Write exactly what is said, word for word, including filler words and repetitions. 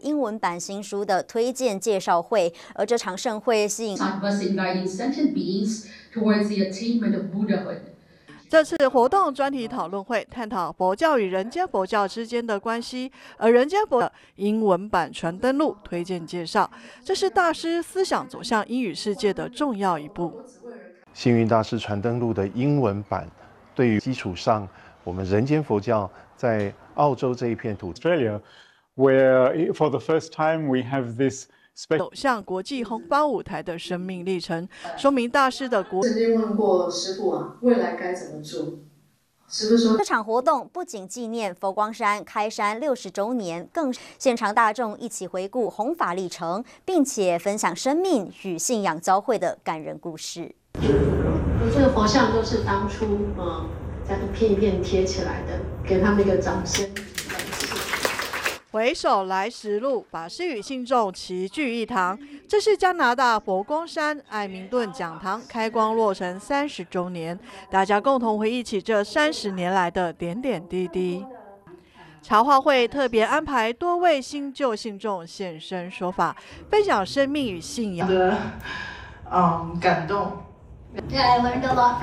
英文版新书的推荐介绍会，而这场盛会吸引。 这次活动专题讨论会探讨佛教与人间佛教之间的关系，而人间佛教英文版传灯录推荐介绍，这是大师思想走向英语世界的重要一步。 星云大师传灯录的英文版，对于基础上我们人间佛教在澳洲这一片土地 ，Australia, where for the first time we have this。 走向国际红发舞台的生命历程，说明大师的国。 曾经问过师父啊，未来该怎么做？师父说， 这场活动不仅纪念佛光山开山六十周年，更现场大众一起回顾弘法历程，并且分享生命与信仰交汇的感人故事。 这个佛像都是当初嗯这样一片一片贴起来的，给他们一个掌声。 回首来时路，法师与信众齐聚一堂。这是加拿大佛光山艾明顿讲堂开光落成三十周年，大家共同回忆起这三十年来的点点滴滴。茶话会特別安排多位新舊信眾現身說法，分享生命與信仰的嗯感動。 Yeah, I learned a lot.